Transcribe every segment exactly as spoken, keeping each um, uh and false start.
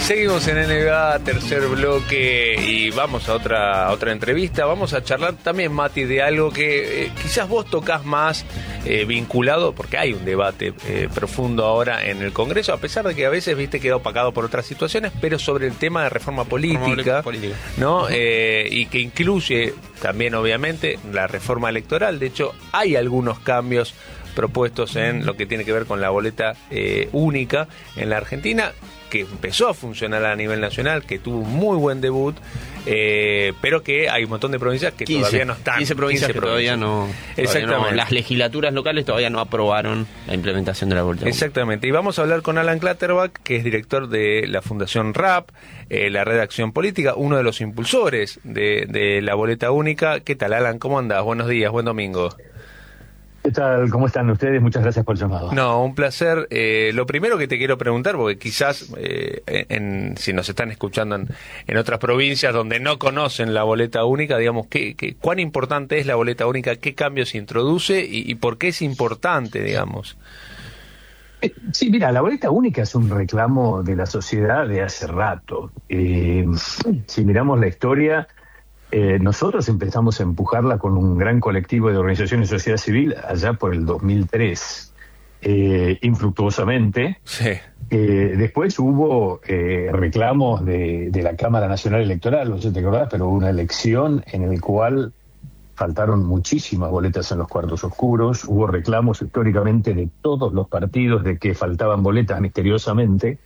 Seguimos en N B A, tercer bloque, y vamos a otra, a otra entrevista. Vamos a charlar también, Mati, de algo que eh, quizás vos tocás más eh, vinculado, porque hay un debate eh, profundo ahora en el Congreso, a pesar de que a veces, viste, queda opacado por otras situaciones, pero sobre el tema de reforma política, política. ¿no? Uh-huh. Eh, y que incluye también, obviamente, la reforma electoral. De hecho, hay algunos cambios propuestos en lo que tiene que ver con la boleta eh, única en la Argentina, que empezó a funcionar a nivel nacional, que tuvo un muy buen debut, eh, pero que hay un montón de provincias que quince, todavía no están. quince provincias quince que provincias. todavía no... Exactamente. Todavía no, las legislaturas locales todavía no aprobaron la implementación de la boleta. Exactamente. Y vamos a hablar con Alan Clutterbuck, que es director de la Fundación R A P, eh, la Red de Acción Política, uno de los impulsores de, de la boleta única. ¿Qué tal, Alan? ¿Cómo andás? Buenos días, buen domingo. ¿Qué tal? ¿Cómo están ustedes? Muchas gracias por el llamado. No, un placer. Eh, lo primero que te quiero preguntar, porque quizás eh, en, si nos están escuchando en, en otras provincias donde no conocen la boleta única, digamos, ¿qué, qué, ¿cuán importante es la boleta única? ¿Qué cambios introduce y, y por qué es importante, digamos? Eh, sí, mira, la boleta única es un reclamo de la sociedad de hace rato. Eh, si miramos la historia... Eh, nosotros empezamos a empujarla con un gran colectivo de organizaciones de sociedad civil allá por el dos mil tres, eh, infructuosamente. Sí. Eh, después hubo eh, reclamos de, de la Cámara Nacional Electoral, no sé si te acordás, pero hubo una elección en la cual faltaron muchísimas boletas en los cuartos oscuros. Hubo reclamos históricamente de todos los partidos de que faltaban boletas misteriosamente.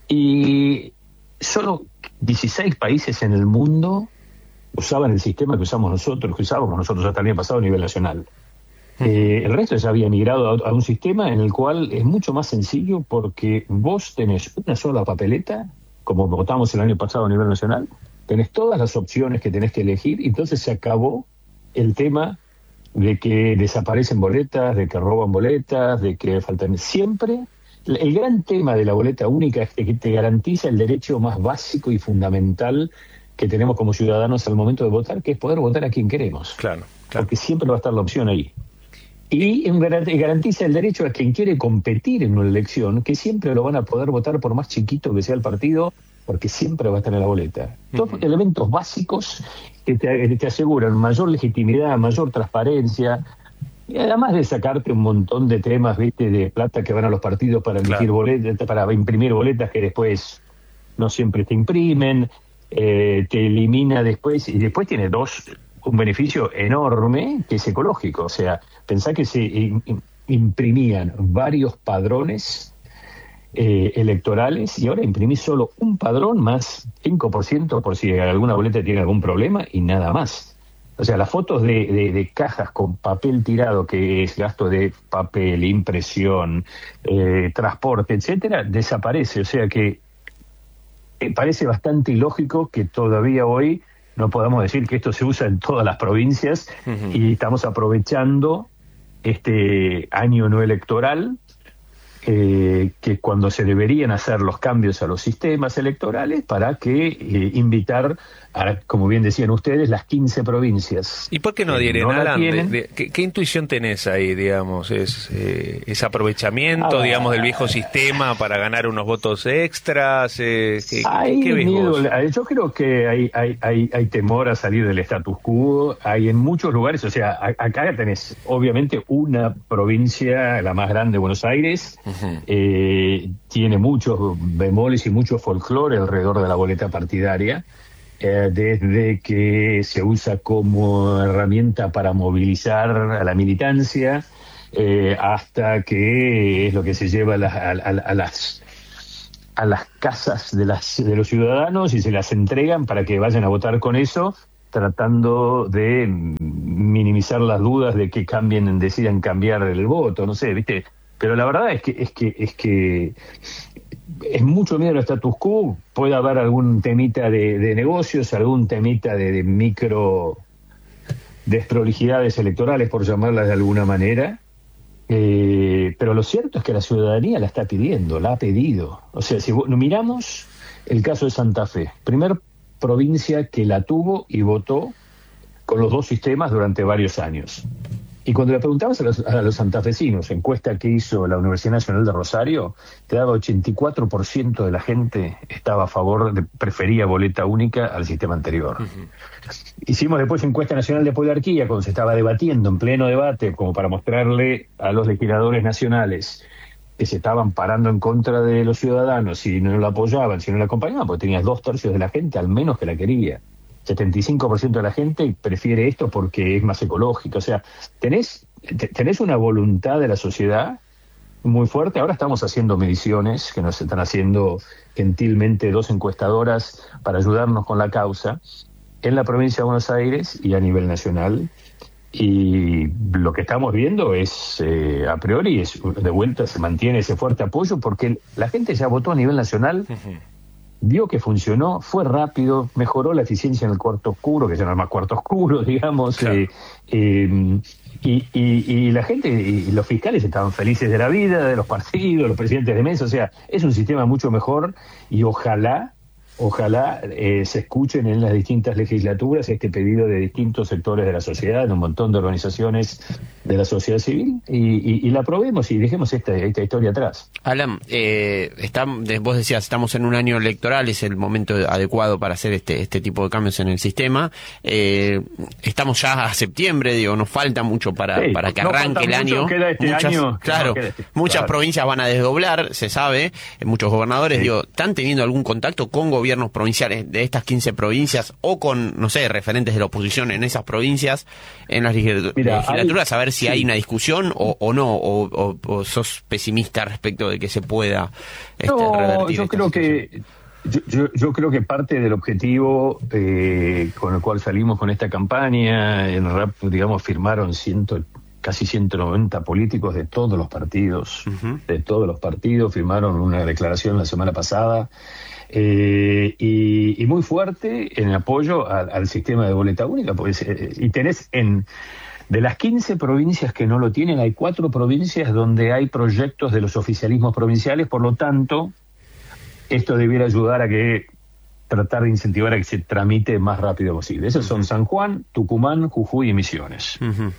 Y solo dieciséis países en el mundo usaban el sistema que usamos nosotros, que usábamos nosotros hasta el año pasado a nivel nacional. Eh, el resto ya había migrado a, a un sistema en el cual es mucho más sencillo porque vos tenés una sola papeleta, como votamos el año pasado a nivel nacional, tenés todas las opciones que tenés que elegir, y entonces se acabó el tema de que desaparecen boletas, de que roban boletas, de que faltan... Siempre, el gran tema de la boleta única es que te garantiza el derecho más básico y fundamental que tenemos como ciudadanos al momento de votar, que es poder votar a quien queremos. Claro, claro. Porque siempre va a estar la opción ahí. Y garantiza el derecho a quien quiere competir en una elección, que siempre lo van a poder votar por más chiquito que sea el partido, porque siempre va a estar en la boleta. Uh-huh. Todos elementos básicos que te, te aseguran mayor legitimidad, mayor transparencia, y además de sacarte un montón de temas, viste, de plata que van a los partidos para emitir claro. boletas, para imprimir boletas que después no siempre te imprimen. Eh, te elimina después, y después tiene dos, un beneficio enorme que es ecológico. O sea, pensá que se in, in, imprimían varios padrones eh, electorales, y ahora imprimís solo un padrón más cinco por ciento por si alguna boleta tiene algún problema, y nada más. O sea, las fotos de, de, de cajas con papel tirado, que es gasto de papel, impresión, eh, transporte, etcétera, desaparece. O sea que Eh, parece bastante ilógico que todavía hoy no podamos decir que esto se usa en todas las provincias. Uh-huh. Y estamos aprovechando este año no electoral, eh, que cuando se deberían hacer los cambios a los sistemas electorales para que eh, invitar a, como bien decían ustedes, las quince provincias. ¿Y por qué no adhieren, no Alan? De, de, ¿qué, ¿Qué intuición tenés ahí, digamos? ¿Es, eh, es aprovechamiento, ah, digamos, del viejo sistema para ganar unos votos extras? Eh, ¿qué, hay ¿Qué ves miedo, vos? Yo creo que hay, hay, hay, hay temor a salir del status quo. Hay en muchos lugares, o sea, acá tenés obviamente una provincia, la más grande, Buenos Aires, uh-huh. eh, tiene muchos bemoles y mucho folclore alrededor de la boleta partidaria. Eh, desde que se usa como herramienta para movilizar a la militancia, eh, hasta que es lo que se lleva a, la, a, a, a las a las casas de las de los ciudadanos y se las entregan para que vayan a votar con eso, tratando de minimizar las dudas de que cambien, decidan cambiar el voto, no sé, ¿viste? Pero la verdad es que es que es que es mucho miedo al status quo. Puede haber algún temita de, de negocios, algún temita de, de micro desprolijidades electorales, por llamarlas de alguna manera, eh, pero lo cierto es que la ciudadanía la está pidiendo, la ha pedido. O sea, si miramos el caso de Santa Fe, primer provincia que la tuvo y votó con los dos sistemas durante varios años. Y cuando le preguntabas a los, a los santafesinos, encuesta que hizo la Universidad Nacional de Rosario, te daba ochenta y cuatro por ciento de la gente estaba a favor, de, prefería boleta única al sistema anterior. Uh-huh. Hicimos después encuesta nacional de poliarquía, cuando se estaba debatiendo en pleno debate, como para mostrarle a los legisladores nacionales que se estaban parando en contra de los ciudadanos, si no lo apoyaban, si no lo acompañaban, porque tenías dos tercios de la gente al menos que la quería. setenta y cinco por ciento de la gente prefiere esto porque es más ecológico. O sea, tenés, tenés una voluntad de la sociedad muy fuerte. Ahora estamos haciendo mediciones que nos están haciendo gentilmente dos encuestadoras para ayudarnos con la causa en la provincia de Buenos Aires y a nivel nacional. Y lo que estamos viendo es, eh, a priori, es de vuelta se mantiene ese fuerte apoyo porque la gente ya votó a nivel nacional. Uh-huh. Vio que funcionó, fue rápido, mejoró la eficiencia en el cuarto oscuro, que ya no es más cuarto oscuro, digamos, claro. eh, eh, y, y, y la gente, y los fiscales estaban felices de la vida, de los partidos, los presidentes de mesa, o sea, es un sistema mucho mejor y ojalá, ojalá eh, se escuchen en las distintas legislaturas este pedido de distintos sectores de la sociedad, de un montón de organizaciones de la sociedad civil, y, y, y la aprobemos y dejemos esta, esta historia atrás. Alan, eh, está, vos decías, estamos en un año electoral, es el momento adecuado para hacer este este tipo de cambios en el sistema. Eh, estamos ya a septiembre, digo, nos falta mucho para, sí, para que no arranque el año. Mucho, queda este muchas, año claro, no, este, muchas claro. provincias van a desdoblar, se sabe, muchos gobernadores, sí. digo, ¿están teniendo algún contacto con gobiernos provinciales de estas quince provincias o con, no sé, referentes de la oposición en esas provincias, en las legislaturas, a ver si sí. hay una discusión o, o no, o, o, o sos pesimista respecto de que se pueda este, no, revertir yo creo situación? que yo, yo, yo creo que parte del objetivo eh, con el cual salimos con esta campaña, en R A P, digamos, firmaron ciento, casi ciento noventa políticos de todos los partidos, uh-huh. de todos los partidos, firmaron una declaración la semana pasada, eh, y, y muy fuerte en apoyo al, al sistema de boleta única, pues, eh, y tenés en... De las quince provincias que no lo tienen, hay cuatro provincias donde hay proyectos de los oficialismos provinciales, por lo tanto, esto debiera ayudar a que tratar de incentivar a que se tramite más rápido posible. Esos son San Juan, Tucumán, Jujuy y Misiones. Uh-huh.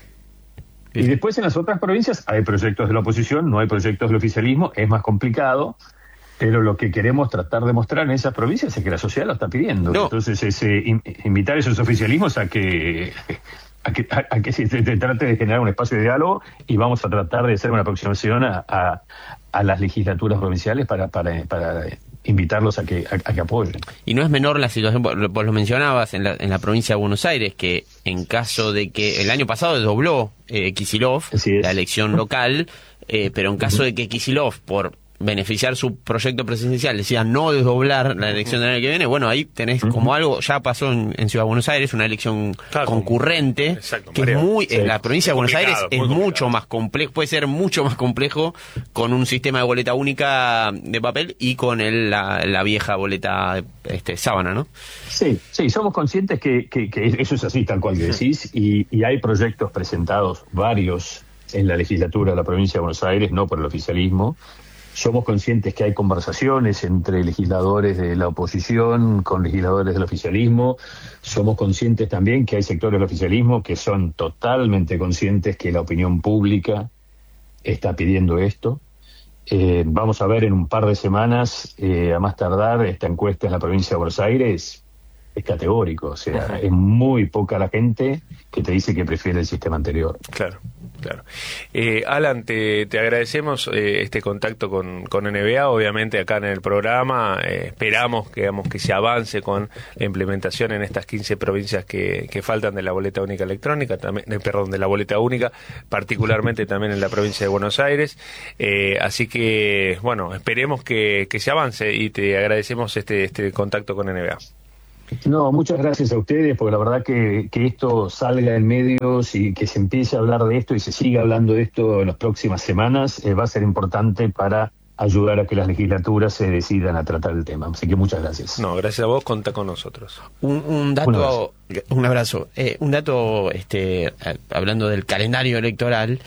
Y después en las otras provincias hay proyectos de la oposición, no hay proyectos del oficialismo, es más complicado, pero lo que queremos tratar de mostrar en esas provincias es que la sociedad lo está pidiendo. No. Entonces, es, eh, in, invitar a esos oficialismos a que... A que, a, a que se, se, se trate de generar un espacio de diálogo y vamos a tratar de hacer una aproximación a, a, a las legislaturas provinciales para, para, para invitarlos a que, a, a que apoyen. Y no es menor la situación, vos lo mencionabas, en la, en la provincia de Buenos Aires, que en caso de que el año pasado dobló eh, Kicillof, la elección local, eh, pero en caso de que Kicillof, por beneficiar su proyecto presidencial, decía no desdoblar la elección del año que viene, bueno, ahí tenés uh-huh. como algo, ya pasó en, en Ciudad de Buenos Aires, una elección claro, concurrente, exacto, que María. es muy, sí. en la provincia de Buenos Aires es complicado. mucho más complejo, puede ser mucho más complejo con un sistema de boleta única de papel y con el, la, la vieja boleta este, sábana, ¿no? Sí, sí, somos conscientes que, que, que eso es así, tal cual que decís, y, y hay proyectos presentados, varios, en la legislatura de la provincia de Buenos Aires, no por el oficialismo. Somos conscientes que hay conversaciones entre legisladores de la oposición con legisladores del oficialismo. Somos conscientes también que hay sectores del oficialismo que son totalmente conscientes que la opinión pública está pidiendo esto. Eh, vamos a ver en un par de semanas, eh, a más tardar, esta encuesta en la provincia de Buenos Aires es categórico. O sea, Ajá. es muy poca la gente que te dice que prefiere el sistema anterior. Claro. Claro. Eh, Alan, te, te agradecemos eh, este contacto con, con N B A, obviamente acá en el programa, eh, esperamos que, digamos, que se avance con la implementación en estas quince provincias que, que faltan de la boleta única electrónica, también, eh, perdón, de la boleta única, particularmente también en la provincia de Buenos Aires, eh, así que, bueno, esperemos que, que se avance y te agradecemos este, este contacto con N B A. No, muchas gracias a ustedes, porque la verdad que, que esto salga en medios y que se empiece a hablar de esto y se siga hablando de esto en las próximas semanas, eh, va a ser importante para ayudar a que las legislaturas se decidan a tratar el tema. Así que muchas gracias. No, gracias a vos, contá con nosotros. Un, un dato, un abrazo, un, abrazo. Eh, un dato, este, hablando del calendario electoral,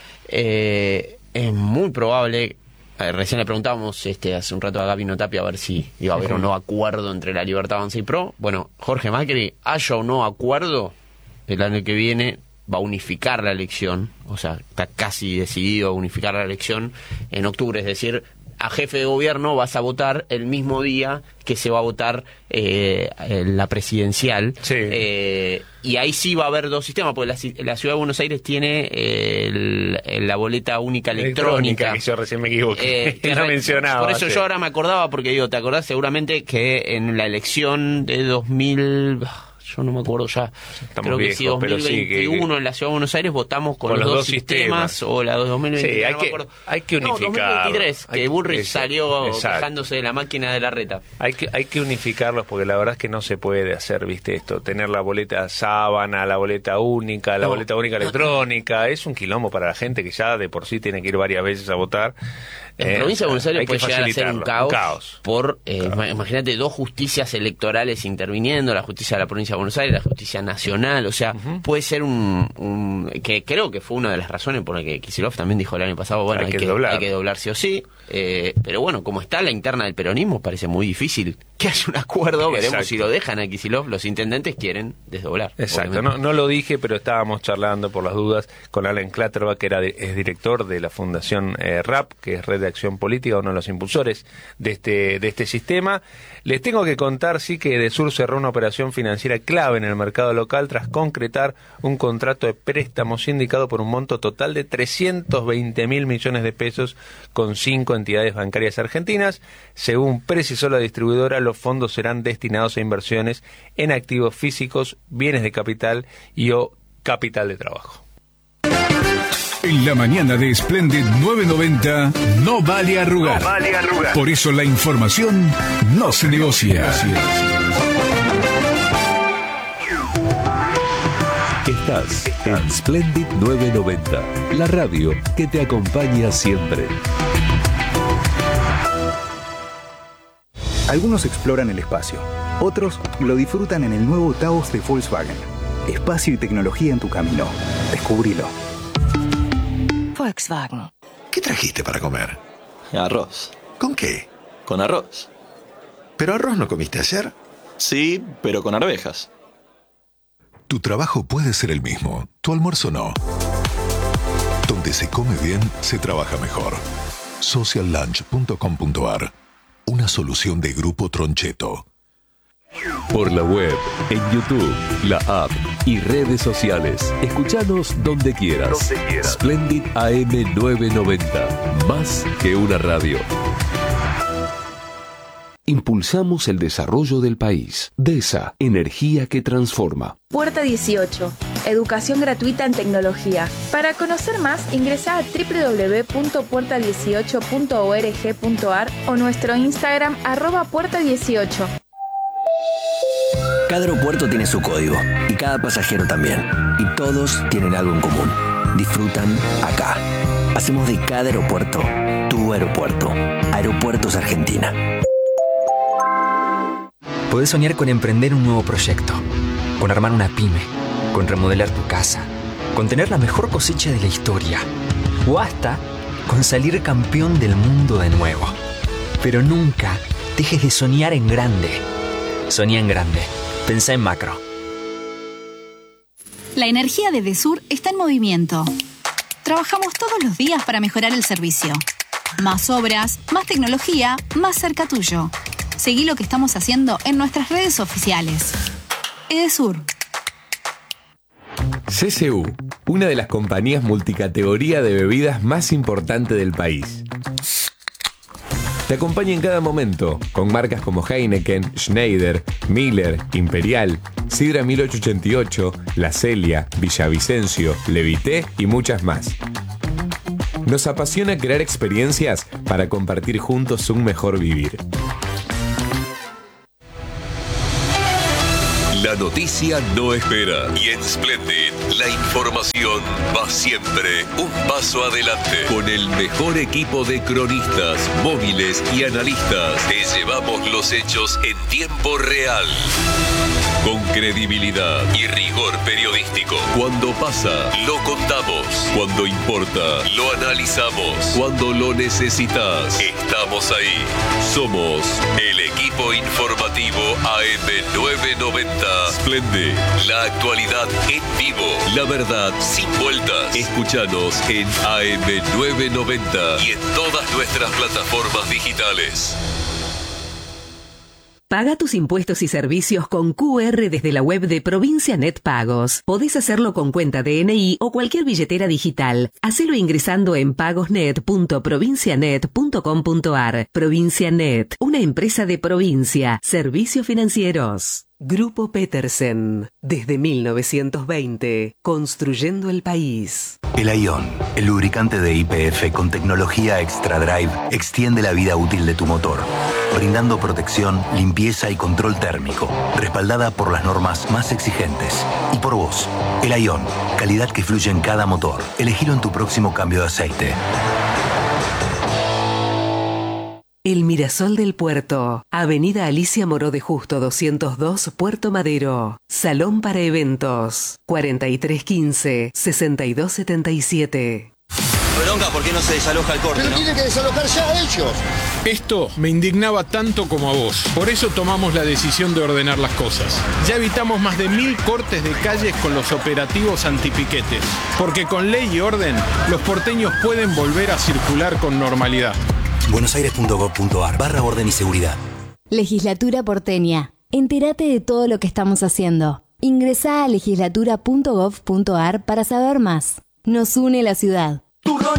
eh, es muy probable... Recién le preguntábamos este, hace un rato a Gabino Tapia a ver si iba a haber o no acuerdo entre la Libertad Avanza y Pro. Bueno, Jorge Macri, haya o no acuerdo, el año que viene va a unificar la elección, o sea, está casi decidido a unificar la elección en octubre, es decir, a jefe de gobierno vas a votar el mismo día que se va a votar eh, la presidencial. Sí. Eh, y ahí sí va a haber dos sistemas, porque la, la Ciudad de Buenos Aires tiene eh, el, el, la boleta única electrónica. electrónica. Que yo recién me equivoqué. Eh, que lo mencionaba. Por eso sí. yo ahora me acordaba, porque digo, ¿te acordás? Seguramente que en la elección de dos mil... Yo no me acuerdo ya. Estamos Creo que viejos, si dos mil veintiuno sí, que, que... en la Ciudad de Buenos Aires votamos con, con los, los dos, dos sistemas, sistemas. o la de dos mil veintiuno. Sí, hay, no que, me acuerdo. hay que unificar. No, dos mil veintitrés, hay, que Bullrich eso, salió exacto. quejándose de la máquina de la reta. Hay que, hay que unificarlos porque la verdad es que no se puede hacer, viste, esto, tener la boleta sábana, la boleta única, la no. boleta única electrónica, es un quilombo para la gente que ya de por sí tiene que ir varias veces a votar. En eh, provincia de Buenos Aires hay puede que llegar a ser un caos, un caos. por, eh, Caos. imagínate, dos justicias electorales interviniendo, la justicia de la provincia de Buenos Aires, la justicia nacional, o sea, uh-huh. puede ser un, un... que creo que fue una de las razones por las que Kicillof también dijo el año pasado, bueno, hay, hay, que, doblar. hay que doblar sí o sí, eh, pero bueno, como está la interna del peronismo, parece muy difícil que haya un acuerdo, veremos Exacto. si lo dejan a Kicillof, los intendentes quieren desdoblar. Exacto, no, no lo dije, pero estábamos charlando por las dudas con Alan Clatterback, que era de, es director de la Fundación eh, R A P, que es Red de Acción Política, uno de los impulsores de este, de este sistema. Les tengo que contar, sí, que Edesur cerró una operación financiera clave en el mercado local tras concretar un contrato de préstamo sindicado por un monto total de trescientos veinte mil millones de pesos con cinco entidades bancarias argentinas. Según precisó la distribuidora, los fondos serán destinados a inversiones en activos físicos, bienes de capital y o capital de trabajo. En la mañana de Splendid nueve noventa no vale arrugar. No vale arrugar. Por eso la información no se negocia. Estás en Splendid nueve noventa, la radio que te acompaña siempre. Algunos exploran el espacio, otros lo disfrutan en el nuevo Taos de Volkswagen. Espacio y tecnología en tu camino. Descubrilo. Volkswagen. ¿Qué trajiste para comer? Arroz. ¿Con qué? Con arroz. ¿Pero arroz no comiste ayer? Sí, pero con arvejas. Tu trabajo puede ser el mismo, tu almuerzo no. Donde se come bien, se trabaja mejor. social lunch punto com punto a r. Una solución de Grupo Troncheto. Por la web, en YouTube, la app y redes sociales. Escuchanos donde quieras. Donde quieras. Splendid A M novecientos noventa. Más que una radio. Impulsamos el desarrollo del país. DESA, energía que transforma. Puerta dieciocho, educación gratuita en tecnología. Para conocer más, ingresa a doble u doble u doble u punto puerta dieciocho punto org punto a r o nuestro Instagram arroba puerta dieciocho. Cada aeropuerto tiene su código y cada pasajero también. Y todos tienen algo en común. Disfrutan acá. Hacemos de cada aeropuerto tu aeropuerto. Aeropuertos Argentina. Podés soñar con emprender un nuevo proyecto, con armar una pyme, con remodelar tu casa, con tener la mejor cosecha de la historia, o hasta con salir campeón del mundo de nuevo. Pero nunca dejes de soñar en grande. Soñá en grande. Pensá en macro. La energía de Edesur está en movimiento. Trabajamos todos los días para mejorar el servicio. Más obras, más tecnología, más cerca tuyo. Seguí lo que estamos haciendo en nuestras redes oficiales. Edesur. C C U, una de las compañías multicategoría de bebidas más importante del país. Te acompaña en cada momento, con marcas como Heineken, Schneider, Miller, Imperial, Sidra mil ochocientos ochenta y ocho, La Celia, Villavicencio, Levité y muchas más. Nos apasiona crear experiencias para compartir juntos un mejor vivir. La noticia no espera y en Splendid la información va siempre un paso adelante. Con el mejor equipo de cronistas, móviles y analistas, te llevamos los hechos en tiempo real. Con credibilidad y rigor periodístico. Cuando pasa, lo contamos. Cuando importa, lo analizamos. Cuando lo necesitas, estamos ahí. Somos el equipo equipo informativo A M novecientos noventa. Splendid, la actualidad en vivo, la verdad sin vueltas. Escúchanos en A M novecientos noventa y en todas nuestras plataformas digitales. Paga tus impuestos y servicios con Q R desde la web de Provincia Net Pagos. Podés hacerlo con cuenta D N I o cualquier billetera digital. Hacelo ingresando en pagosnet punto provincianet punto com punto ar. Provincia Net, una empresa de Provincia. Servicios financieros. Grupo Petersen, desde mil novecientos veinte, construyendo el país. El Ion, el lubricante de Y P F con tecnología Extra Drive, extiende la vida útil de tu motor, brindando protección, limpieza y control térmico, respaldada por las normas más exigentes. Y por vos, el Ion, calidad que fluye en cada motor. Elegilo en tu próximo cambio de aceite. El Mirasol del Puerto, Avenida Alicia Moró de Justo doscientos dos, Puerto Madero. Salón para eventos, cuarenta y tres quince, sesenta y dos setenta y siete. Bronca, ¿por qué no se desaloja el corte? Pero ¿no? tiene que desalojar ya ellos. Esto me indignaba tanto como a vos. Por eso tomamos la decisión de ordenar las cosas. Ya evitamos más de mil cortes de calles con los operativos antipiquetes. Porque con ley y orden, los porteños pueden volver a circular con normalidad. buenosaires punto gov punto ar barra orden y seguridad. Legislatura porteña. Entérate de todo lo que estamos haciendo. Ingresá a legislatura punto gov punto ar para saber más. Nos une la ciudad. Turrón